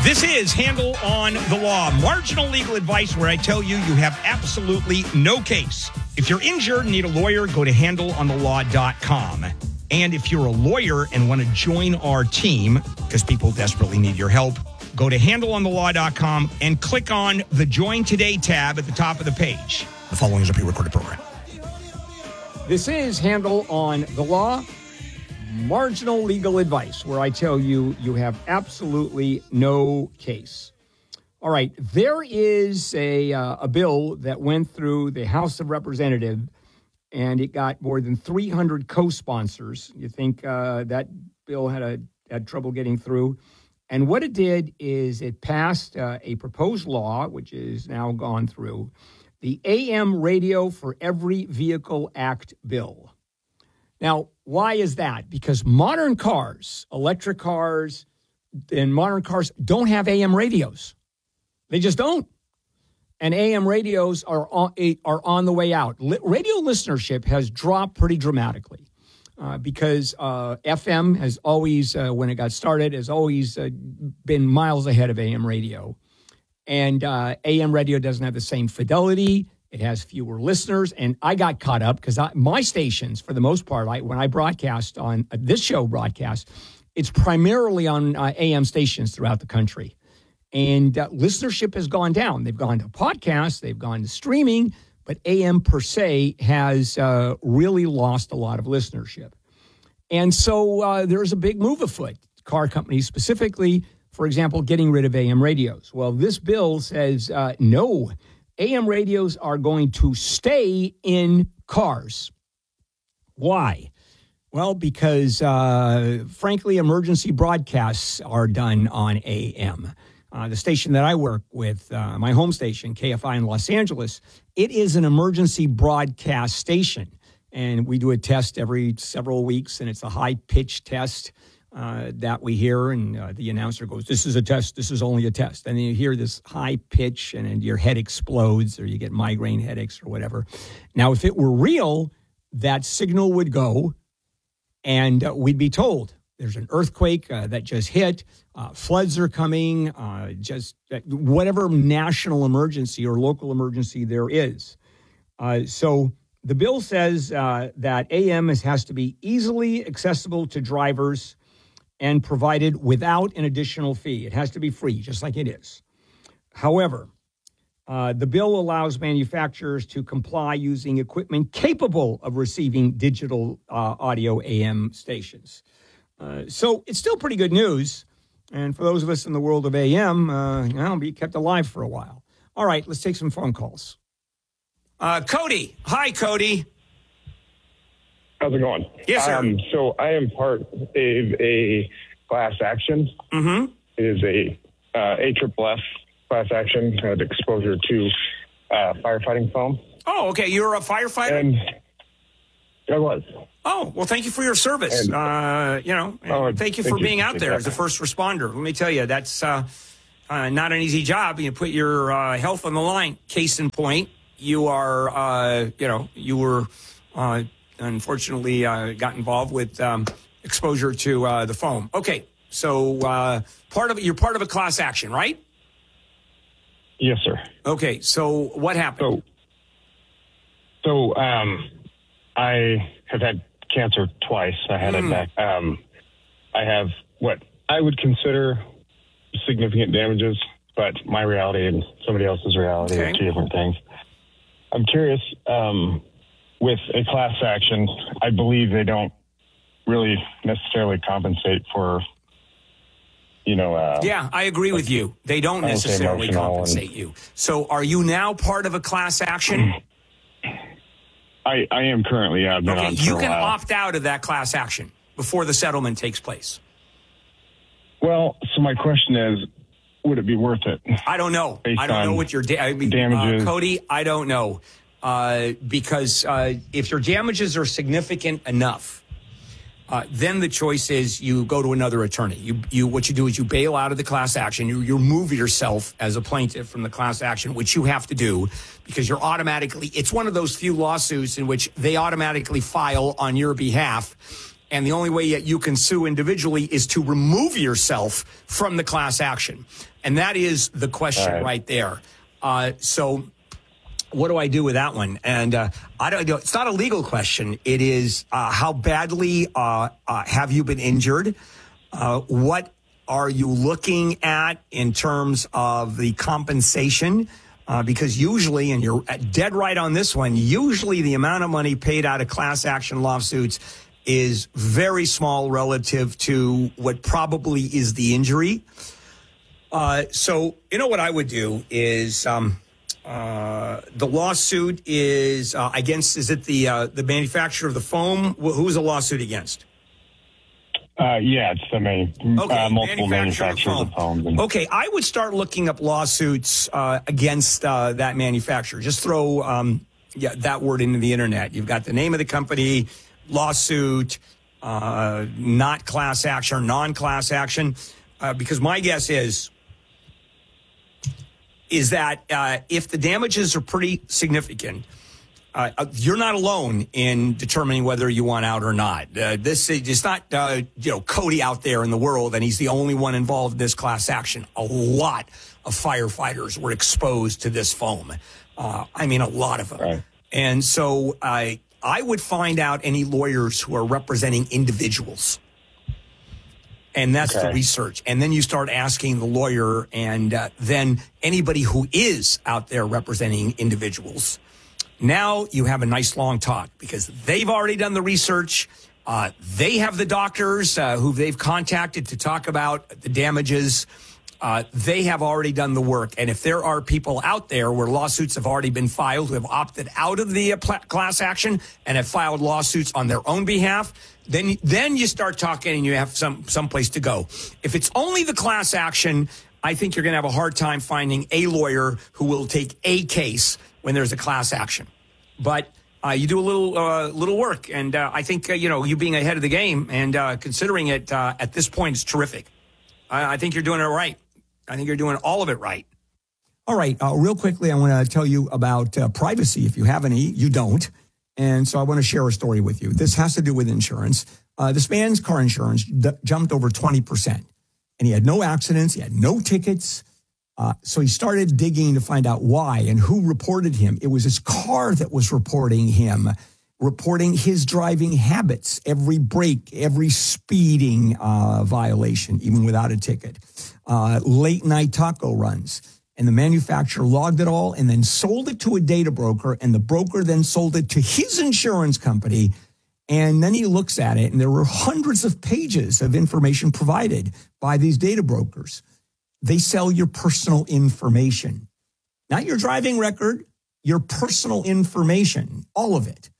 This is Handle on the Law, marginal legal advice where I tell you you have absolutely no case. If you're injured and need a lawyer, go to handleonthelaw.com. And if you're a lawyer and want to join our team, because people desperately need your help, go to handleonthelaw.com and click on the Join Today tab at the top of the page. The following is a pre-recorded program. This is Handle on the Law, marginal legal advice, where I tell you you have absolutely no case. All right, there is a bill that went through the House of Representatives, and it got more than 300 co-sponsors. You think that bill had trouble getting through? And what it did is it passed a proposed law, which is now gone through, the AM Radio for Every Vehicle Act bill. Now, why is that? Because modern cars, electric cars, and modern cars don't have AM radios. They just don't. And AM radios are on the way out. Radio listenership has dropped pretty dramatically because FM has always, when it got started, has always been miles ahead of AM radio. And AM radio doesn't have the same fidelity. It has fewer listeners, and I got caught up because my stations, for the most part, when I broadcast on this show broadcast, it's primarily on AM stations throughout the country. And listenership has gone down. They've gone to podcasts, they've gone to streaming, but AM per se has really lost a lot of listenership. And so there's a big move afoot. Car companies specifically, for example, getting rid of AM radios. Well, this bill says no. AM radios are going to stay in cars. Why? Well, because, frankly, emergency broadcasts are done on AM. The station that I work with, my home station, KFI in Los Angeles, it is an emergency broadcast station. And we do a test every several weeks, and it's a high-pitched test that we hear, and the announcer goes, "This is a test, this is only a test." And then you hear this high pitch, and your head explodes, or you get migraine headaches or whatever. Now, if it were real, that signal would go, and we'd be told there's an earthquake that just hit, floods are coming, just whatever national emergency or local emergency there is. So the bill says that AM has to be easily accessible to drivers and provided without an additional fee. It has to be free, just like it is. However, the bill allows manufacturers to comply using equipment capable of receiving digital audio AM stations. So it's still pretty good news. And for those of us in the world of AM, I'll be kept alive for a while. All right, let's take some phone calls. Cody. Hi, Cody. How's it going? Yes, sir. So I am part of a class action. Mm-hmm. It is a AFFF class action. I had exposure to firefighting foam. Oh, okay. You're a firefighter? And I was. Oh, well, thank you for your service. Thank you for being out there as a first responder. Let me tell you, that's not an easy job. You put your health on the line. Case in point, you are, you were unfortunately got involved with exposure to the foam. Okay, so you're part of a class action, right? Yes, sir. Okay, so what happened? So I have had cancer twice. I had it back. I have what I would consider significant damages, but my reality and somebody else's reality are two different things. I'm curious, with a class action, I believe they don't really necessarily compensate for, yeah, I agree with you. They don't necessarily compensate you. So are you now part of a class action? I am currently, yeah. I've been on for you a can while. opt out of that class action before the settlement takes place. Well, so my question is, would it be worth it? I don't know. I don't know what your damages. Cody, I don't know. Because if your damages are significant enough, then the choice is you go to another attorney. What you do is you bail out of the class action. You remove yourself as a plaintiff from the class action, which you have to do because you're automatically, it's one of those few lawsuits in which they automatically file on your behalf And the only way that you can sue individually is to remove yourself from the class action. And that is the question right there. So what do I do with that one? And it's not a legal question. It is how badly have you been injured? What are you looking at in terms of the compensation? Because usually, and you're dead right on this one, usually the amount of money paid out of class action lawsuits is very small relative to what probably is the injury. So, what I would do is the lawsuit is against, is it the manufacturer of the foam? Who's the lawsuit against? It's the multiple manufacturers of foam. Okay, I would start looking up lawsuits against that manufacturer. Just throw that word into the internet. You've got the name of the company, lawsuit, not class action or non-class action, because my guess is that if the damages are pretty significant, you're not alone in determining whether you want out or not. This is not, Cody out there in the world, and he's the only one involved in this class action. A lot of firefighters were exposed to this foam. A lot of them. Right. And so I would find out any lawyers who are representing individuals. And that's the research. And then you start asking the lawyer and then anybody who is out there representing individuals. Now you have a nice long talk because they've already done the research. They have the doctors who they've contacted to talk about the damages. They have already done the work. And if there are people out there where lawsuits have already been filed who have opted out of the class action and have filed lawsuits on their own behalf, then you start talking and you have some place to go. If it's only the class action, I think you're going to have a hard time finding a lawyer who will take a case when there's a class action. But you do a little work, and I think you being ahead of the game and considering it at this point is terrific. I think you're doing it right. I think you're doing all of it right. All right, real quickly, I want to tell you about privacy. If you have any, you don't, and so I want to share a story with you. This has to do with insurance. This man's car insurance jumped over 20%, and he had no accidents, he had no tickets. So he started digging to find out why and who reported him. It was his car that was reporting him, reporting his driving habits, every break, every speeding violation, even without a ticket, late night taco runs. And the manufacturer logged it all and then sold it to a data broker. And the broker then sold it to his insurance company. And then he looks at it, and there were hundreds of pages of information provided by these data brokers. They sell your personal information, not your driving record, your personal information, all of it.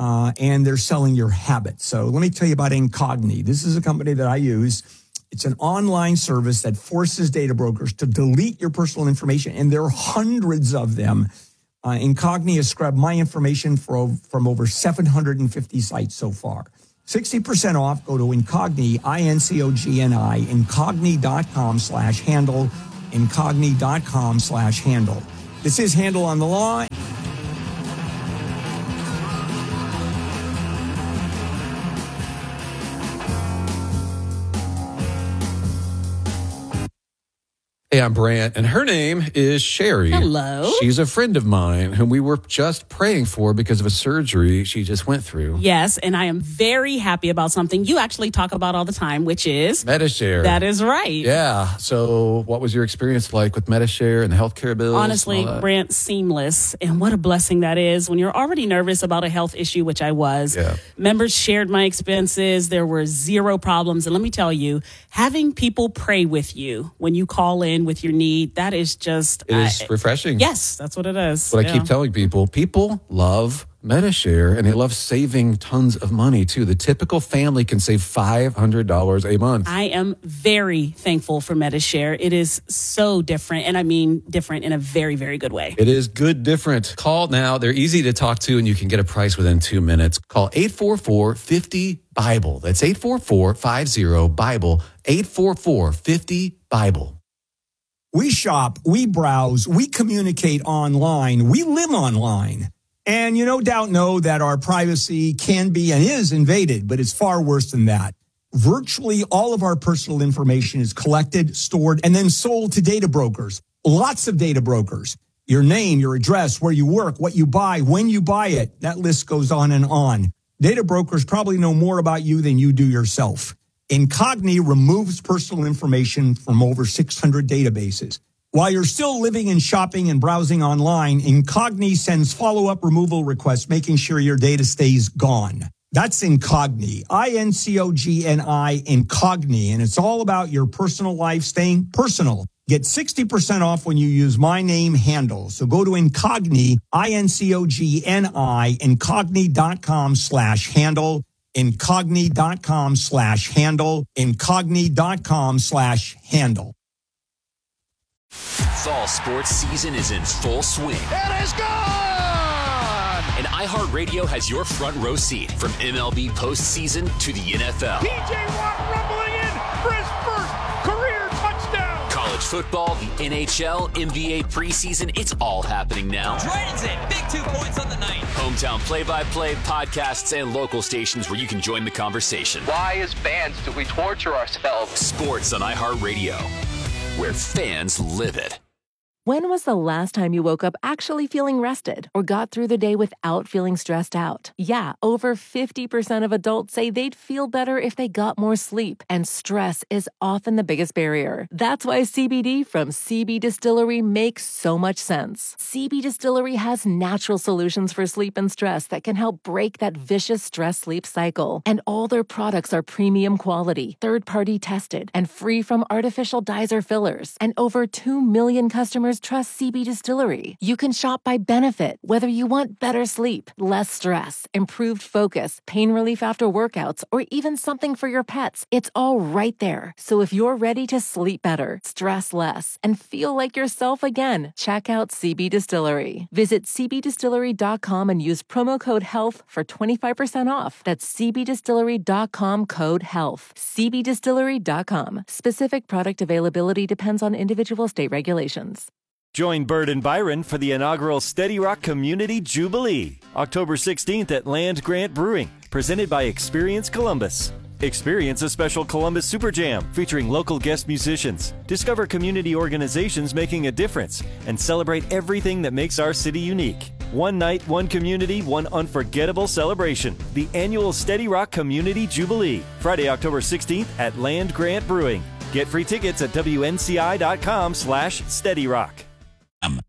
And they're selling your habits. So let me tell you about Incogni. This is a company that I use. It's an online service that forces data brokers to delete your personal information. And there are hundreds of them. Incogni has scrubbed my information from over 750 sites so far. 60% off. Go to Incogni, INCOGNI, Incogni.com/handle, Incogni.com/handle. This is Handle on the Law. Hey, I'm Brant, and her name is Sherry. Hello. She's a friend of mine whom we were just praying for because of a surgery she just went through. Yes, and I am very happy about something you actually talk about all the time, which is Medi-Share. That is right. Yeah. So what was your experience like with Medi-Share and the healthcare bills? Honestly, Brant, seamless. And what a blessing that is when you're already nervous about a health issue, which I was. Yeah. Members shared my expenses. There were zero problems. And let me tell you, having people pray with you when you call in with your need, that is just... It is refreshing. Yes, that's what it is. But I keep telling people love Medi-Share, and they love saving tons of money, too. The typical family can save $500 a month. I am very thankful for Medi-Share. It is so different, and I mean different in a very, very good way. It is good different. Call now. They're easy to talk to, and you can get a price within 2 minutes. Call 844-50-BIBLE. That's 844-50-BIBLE, 844-50-BIBLE. We shop, we browse, we communicate online, we live online. And you no doubt know that our privacy can be and is invaded, but it's far worse than that. Virtually all of our personal information is collected, stored, and then sold to data brokers. Lots of data brokers. Your name, your address, where you work, what you buy, when you buy it. That list goes on and on. Data brokers probably know more about you than you do yourself. Incogni removes personal information from over 600 databases. While you're still living and shopping and browsing online, Incogni sends follow-up removal requests, making sure your data stays gone. That's Incogni, I-N-C-O-G-N-I, Incogni, and it's all about your personal life staying personal. Get 60% off when you use my name handle. So go to Incogni, I-N-C-O-G-N-I, Incogni.com/handle, Incogni.com/handle, Incogni.com/handle. Fall sports season is in full swing. It is gone! And iHeartRadio has your front row seat from MLB postseason to the NFL. P.J. Watt rumbling in for his first career touchdown. College football, the NHL, NBA preseason, it's all happening now. Dragons in, big 2 points on the night. Hometown play-by-play, podcasts, and local stations where you can join the conversation. Why, as fans, do we torture ourselves? Sports on iHeartRadio, where fans live it. When was the last time you woke up actually feeling rested or got through the day without feeling stressed out? Yeah, over 50% of adults say they'd feel better if they got more sleep, and stress is often the biggest barrier. That's why CBD from CB Distillery makes so much sense. CB Distillery has natural solutions for sleep and stress that can help break that vicious stress-sleep cycle. And all their products are premium quality, third-party tested, and free from artificial dyes or fillers. And over 2 million customers trust CB Distillery. You can shop by benefit, whether you want better sleep, less stress, improved focus, pain relief after workouts, or even something for your pets. It's all right there. So if you're ready to sleep better, stress less, and feel like yourself again, check out CB Distillery. Visit cbdistillery.com and use promo code HEALTH for 25% off. That's cbdistillery.com, code HEALTH. cbdistillery.com. Specific product availability depends on individual state regulations. Join Bird and Byron for the inaugural Steady Rock Community Jubilee, October 16th at Land Grant Brewing, presented by Experience Columbus. Experience a special Columbus Super Jam featuring local guest musicians. Discover community organizations making a difference and celebrate everything that makes our city unique. One night, one community, one unforgettable celebration. The annual Steady Rock Community Jubilee, Friday, October 16th at Land Grant Brewing. Get free tickets at WNCI.com/SteadyRock.